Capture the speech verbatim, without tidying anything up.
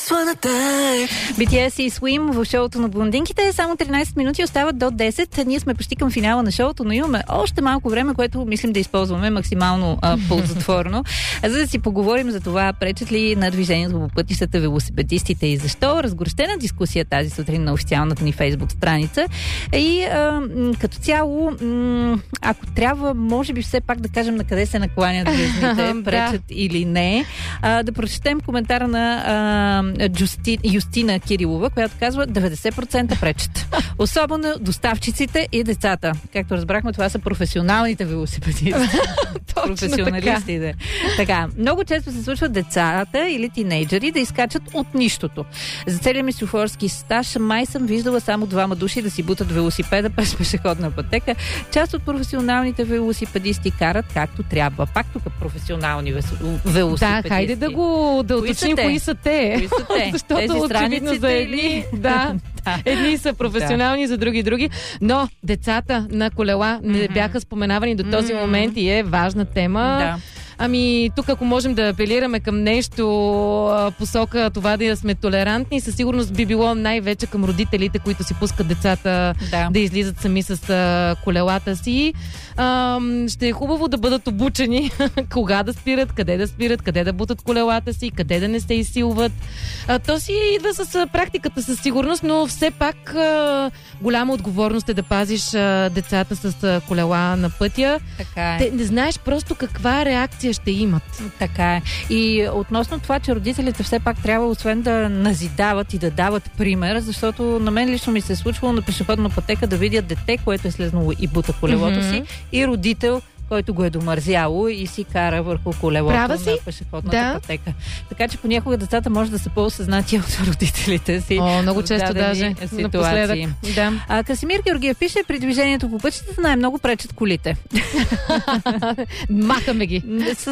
Би ти ес и Swim в шоуто на блондинките. Само тринайсет минути остават до десет. Ние сме почти към финала на шоуто, но имаме още малко време, което мислим да използваме максимално а, ползотворно. А за да си поговорим за това, пречат ли на движението по пътищата велосипедистите и защо. Разгорещена дискусия тази сутрин на официалната ни Фейсбук страница. И а, като цяло, м- ако трябва, може би все пак да кажем на къде се накланят везните, пречат или не. А, да прочетем коментара на а, Джусти, Юстина Кирилова, която казва деветдесет процента пречат. Особено доставчиците и децата. Както разбрахме, това са професионалните велосипедисти. Професионалистите. Така, много често се случва децата или тинейджери да изкачат от нищото. За целия ми шофьорски стаж май съм виждала само двама души да си бутат велосипеда през пешеходна пътека. Част от професионалните велосипедисти карат както трябва. Пак тук професионални велосипедисти. Да, хайде да го да уточним кои са те. Кои са те? Защото очевидно за едни, да, да. едни са професионални, да. За други други. Но децата на колела не mm-hmm. бяха споменавани до този mm-hmm. момент и е важна тема. Да. Ами, тук ако можем да апелираме към нещо а, посока това да сме толерантни, със сигурност би било най-вече към родителите, които си пускат децата да, да излизат сами с а, колелата си. А, ще е хубаво да бъдат обучени кога да спират, къде да спират, къде да бутат колелата си, къде да не се изсилват. А, то си идва с а, практиката със сигурност, но все пак а, голяма отговорност е да пазиш а, децата с а, колела на пътя. Така е. Те, не знаеш просто каква реакция ще имат. Така е. И относно това, че родителите все пак трябва освен да назидават и да дават пример, защото на мен лично ми се е случвало на пешеходна пътека да видя дете, което е слезнало и бута колелото mm-hmm. си, и родител, който го е домързяло и си кара върху колелото на пешеходната да. пътека. Така че понякога децата може да са по-осъзнати от родителите си. О, много често даже. Ситуации. Да. А, Красимир Георгиев пише, при движението по пътищата най-много пречат колите. Махаме ги. С